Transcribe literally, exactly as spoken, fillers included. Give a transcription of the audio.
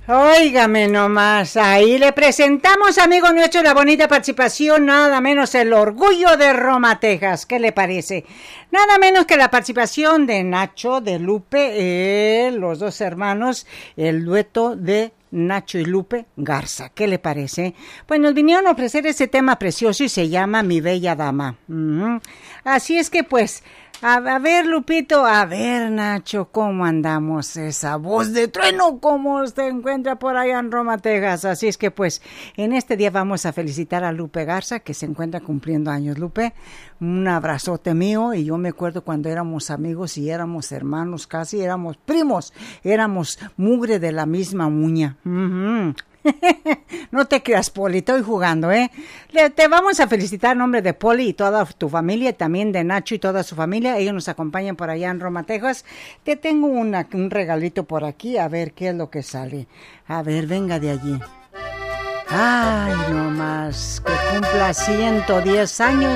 Óigame nomás, ahí le presentamos, amigo nuestro, la bonita participación, nada menos el orgullo de Roma, Texas. ¿Qué le parece? Nada menos que la participación de Nacho, de Lupe, eh, los dos hermanos, el dueto de Nacho y Lupe Garza. ¿Qué le parece? Pues nos vinieron a ofrecer ese tema precioso y se llama Mi Bella Dama. Uh-huh. Así es que pues... A, a ver, Lupito, a ver, Nacho, ¿cómo andamos? Esa voz de trueno, ¿cómo se encuentra por allá en Roma, Texas? Así es que, pues, en este día vamos a felicitar a Lupe Garza, que se encuentra cumpliendo años. Lupe, un abrazote mío, y yo me acuerdo cuando éramos amigos y éramos hermanos, casi éramos primos, éramos mugre de la misma uña. Uh-huh. No te creas, Poli, estoy jugando, ¿eh? Le, te vamos a felicitar en nombre de Poli y toda tu familia, también de Nacho y toda su familia. Ellos nos acompañan por allá en Roma, Texas. Te tengo una, un regalito por aquí, a ver qué es lo que sale. A ver, venga de allí. Ay, no más, que cumpla ciento diez años